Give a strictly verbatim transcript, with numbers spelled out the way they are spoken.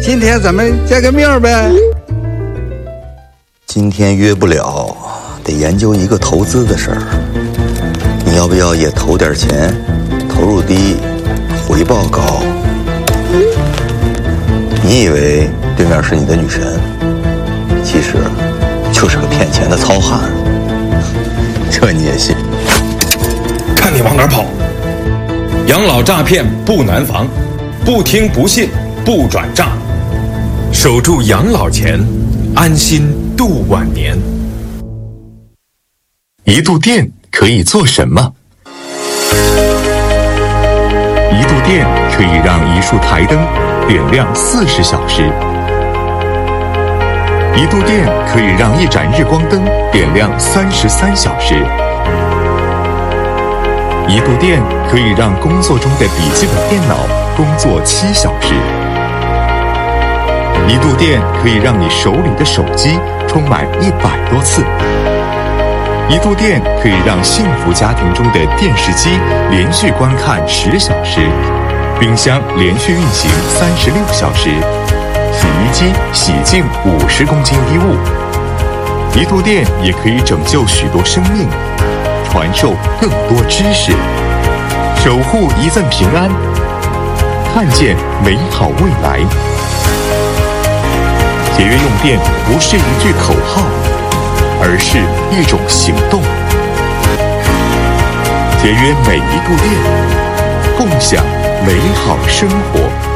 今天咱们见个面呗。 今天约不了，得研究一个投资的事儿。你要不要也投点钱？投入低，回报高。你以为对面是你的女神，其实就是个骗钱的糙汉。这你也信？ 看你往哪儿跑！养老诈骗不难防，不听不信不转账，守住养老钱，安心度晚年。 一度电可以做什么？一度电可以让一束台灯点亮四十小时，一度电可以让一盏日光灯点亮三十三小时，一度电可以让工作中的笔记本电脑工作七小时，一度电可以让你手里的手机充满一百多次，一度电可以让幸福家庭中的电视机连续观看十小时，冰箱连续运行三十六小时，洗衣机洗净五十公斤衣物。一度电也可以拯救许多生命，传授更多知识，守护一份平安，看见美好未来。节约用电不是一句口号，而是一种行动。节约每一度电，共享美好生活。